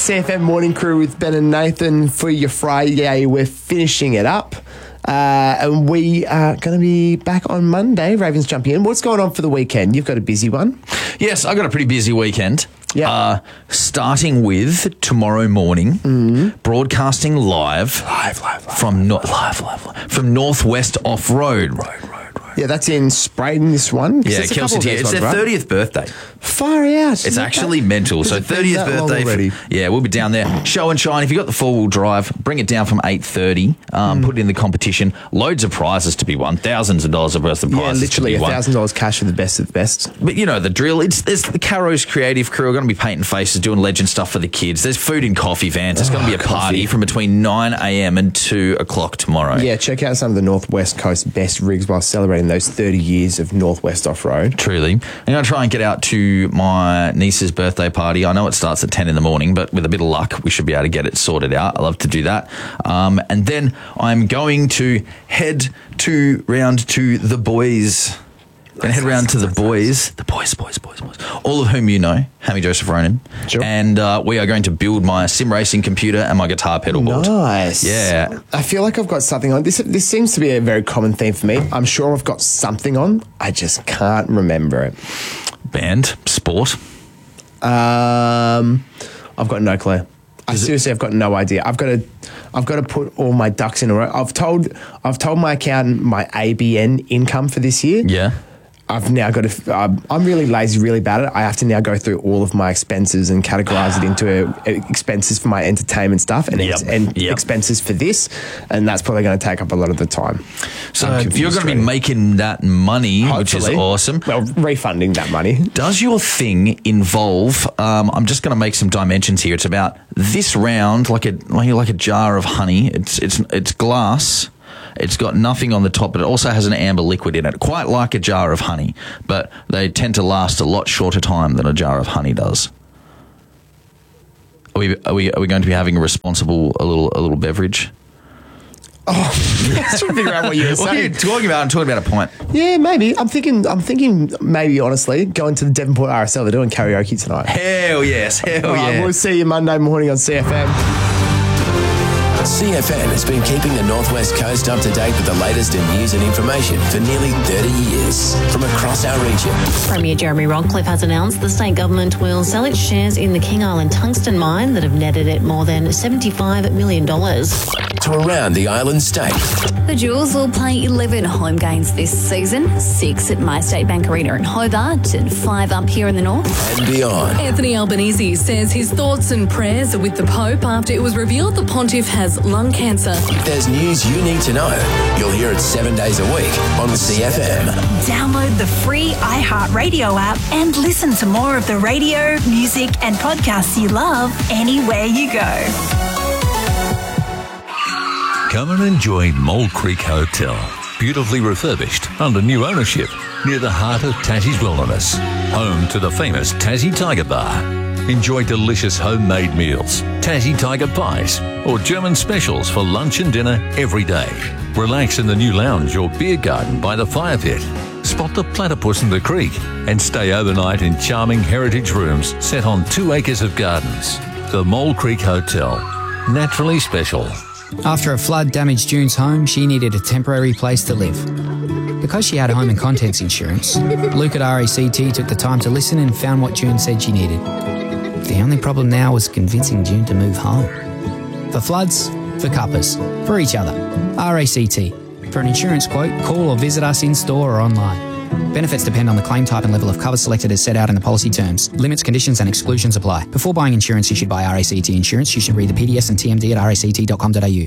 CFM Morning Crew with Ben and Nathan for your Friday. We're finishing it up. And we are going to be back on Monday. Ravens jumping in. What's going on for the weekend? You've got a busy one. Yes, I've got a pretty busy weekend. Yeah. Starting with tomorrow morning, broadcasting live from Northwest Off-Road. Yeah, that's in Sprayton, this one. Yeah, Kelsey Tier. It's their 30th birthday. Far out. It's actually mental. So 30th birthday. We'll be down there. Show and shine. If you've got the four-wheel drive, bring it down from 8:30. Put it in the competition. Loads of prizes to be won. Thousands of dollars worth of prizes. Yeah, literally $1,000 cash for the best of the best. But you know the drill. There's the Carro's creative crew are going to be painting faces, doing legend stuff for the kids. There's food and coffee vans. It's going to be a party from between 9 a.m. and 2 o'clock tomorrow. Yeah, check out some of the Northwest Coast best rigs while celebrating those 30 years of Northwest Off-Road. Truly. I'm going to try and get out to my niece's birthday party. I know it starts at 10 in the morning, but with a bit of luck, we should be able to get it sorted out. I love to do that. And then I'm going to head round to the boys. Going to head round to the boys. The boys. All of whom you know, Hammy Joseph Ronan. Sure. And we are going to build my sim racing computer and my guitar pedal board. Nice. Yeah. I feel like I've got something on. This seems to be a very common theme for me. I'm sure I've got something on. I just can't remember it. Band, sport. I've got no clue. I've got no idea. I've got to put all my ducks in a row. I've told my accountant my ABN income for this year. Yeah. I've now got to. I'm really lazy, really bad at it. I have to now go through all of my expenses and categorize it into expenses for my entertainment stuff and expenses for this, and that's probably going to take up a lot of the time. So you're going to be making that money, hopefully, which is awesome. Well, refunding that money. Does your thing involve? I'm just going to make some dimensions here. It's about this round, like a jar of honey. It's glass. It's got nothing on the top, but it also has an amber liquid in it, quite like a jar of honey, but they tend to last a lot shorter time than a jar of honey does. Are we going to be having a little beverage? Oh, I was trying to figure out what you were saying. I'm talking about a pint. Yeah, maybe. I'm thinking maybe, honestly, going to the Devonport RSL. They're doing karaoke tonight. Hell yes. Yeah. We'll see you Monday morning on CFM. CFM has been keeping the Northwest Coast up to date with the latest in news and information for nearly 30 years from across our region. Premier Jeremy Rockcliffe has announced the state government will sell its shares in the King Island tungsten mine that have netted it more than $75 million. To around the island state. The Jewels will play 11 home games this season, 6 at MyState Bank Arena in Hobart and 5 up here in the north. And beyond. Anthony Albanese says his thoughts and prayers are with the Pope after it was revealed the pontiff has lung cancer. If there's news you need to know, you'll hear it 7 days a week on CFM. Download the free iHeartRadio app and listen to more of the radio, music and podcasts you love anywhere you go. Come and enjoy Mole Creek Hotel. Beautifully refurbished under new ownership near the heart of Tassie's Wilderness. Home to the famous Tassie Tiger Bar. Enjoy delicious homemade meals, Tassie Tiger pies, or German specials for lunch and dinner every day. Relax in the new lounge or beer garden by the fire pit. Spot the platypus in the creek and stay overnight in charming heritage rooms set on 2 acres of gardens. The Mole Creek Hotel. Naturally special. After a flood damaged June's home, she needed a temporary place to live. Because she had home and contents insurance, Luke at RACT took the time to listen and found what June said she needed. The only problem now was convincing June to move home. For floods, for cuppers, for each other. RACT. For an insurance quote, call or visit us in-store or online. Benefits depend on the claim type and level of cover selected as set out in the policy terms. Limits, conditions and exclusions apply. Before buying insurance issued by RACT Insurance, you should read the PDS and TMD at ract.com.au.